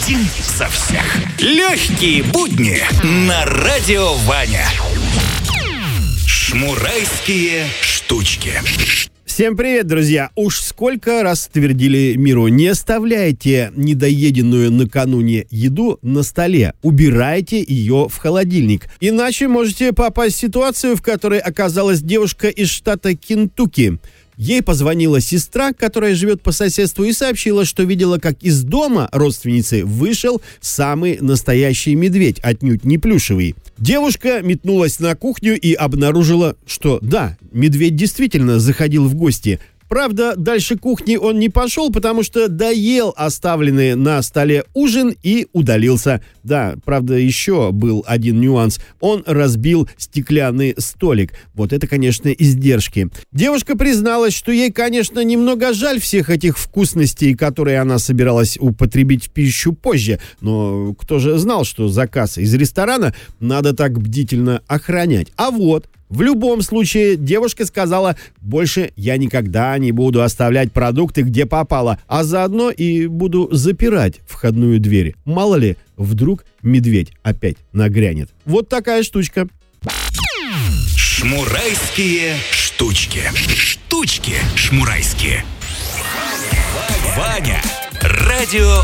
Один за всех. Легкие будни на Радио Ваня. Шмурайские штучки. Всем привет, друзья! Уж сколько раз твердили миру: не оставляйте недоеденную накануне еду на столе, убирайте ее в холодильник. Иначе можете попасть в ситуацию, в которой оказалась девушка из штата Кентукки. Ей позвонила сестра, которая живет по соседству, и сообщила, что видела, как из дома родственницы вышел самый настоящий медведь, отнюдь не плюшевый. Девушка метнулась на кухню и обнаружила, что да, медведь действительно заходил в гости. Правда, дальше кухни он не пошел, потому что доел оставленный на столе ужин и удалился. Да, правда, еще был один нюанс. Он разбил стеклянный столик. Вот это, конечно, издержки. Девушка призналась, что ей, конечно, немного жаль всех этих вкусностей, которые она собиралась употребить в пищу позже. Но кто же знал, что заказ из ресторана надо так бдительно охранять? А вот... В любом случае, девушка сказала: больше я никогда не буду оставлять продукты, где попало, а заодно и буду запирать входную дверь. Мало ли, вдруг медведь опять нагрянет. Вот такая штучка. Шмурайские штучки. Штучки шмурайские. Ваня. Радио